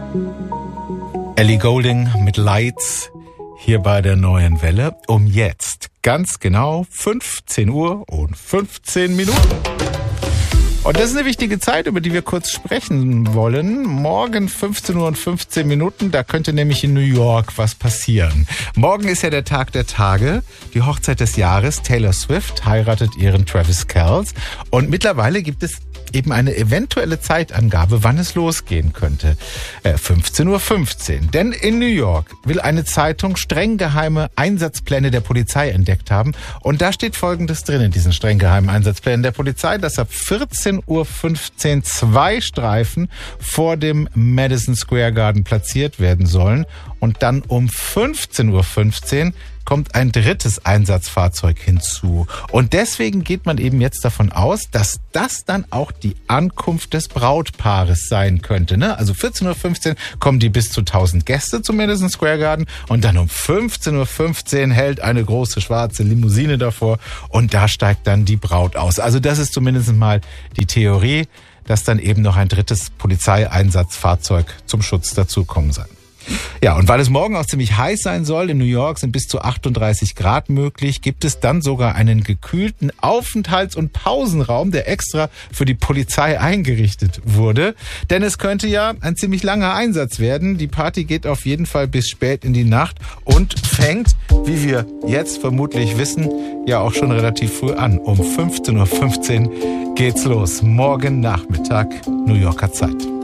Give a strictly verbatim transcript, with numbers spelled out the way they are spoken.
Ellie Goulding mit Lights hier bei der Neuen Welle um jetzt ganz genau fünfzehn Uhr und fünfzehn Minuten. Und das ist eine wichtige Zeit, über die wir kurz sprechen wollen. Morgen fünfzehn Uhr und fünfzehn Minuten, da könnte nämlich in New York was passieren. Morgen ist ja der Tag der Tage, die Hochzeit des Jahres. Taylor Swift heiratet ihren Travis Kelce. Und mittlerweile gibt es eben eine eventuelle Zeitangabe, wann es losgehen könnte. Äh, fünfzehn Uhr fünfzehn. Denn in New York will eine Zeitung streng geheime Einsatzpläne der Polizei entdeckt haben. Und da steht Folgendes drin in diesen streng geheimen Einsatzplänen der Polizei, dass ab vierzehn Uhr fünfzehn zwei Streifen vor dem Madison Square Garden platziert werden sollen. Und dann um fünfzehn Uhr fünfzehn kommt ein drittes Einsatzfahrzeug hinzu. Und deswegen geht man eben jetzt davon aus, dass das dann auch die Ankunft des Brautpaares sein könnte. Ne? Also vierzehn Uhr fünfzehn kommen die bis zu tausend Gäste zum Madison Square Garden und dann um fünfzehn Uhr fünfzehn hält eine große schwarze Limousine davor und da steigt dann die Braut aus. Also das ist zumindest mal die Theorie, dass dann eben noch ein drittes Polizeieinsatzfahrzeug zum Schutz dazukommen soll. Ja, und weil es morgen auch ziemlich heiß sein soll, in New York sind bis zu achtunddreißig Grad möglich, gibt es dann sogar einen gekühlten Aufenthalts- und Pausenraum, der extra für die Polizei eingerichtet wurde. Denn es könnte ja ein ziemlich langer Einsatz werden. Die Party geht auf jeden Fall bis spät in die Nacht und fängt, wie wir jetzt vermutlich wissen, ja auch schon relativ früh an. Um fünfzehn Uhr fünfzehn geht's los. Morgen Nachmittag, New Yorker Zeit.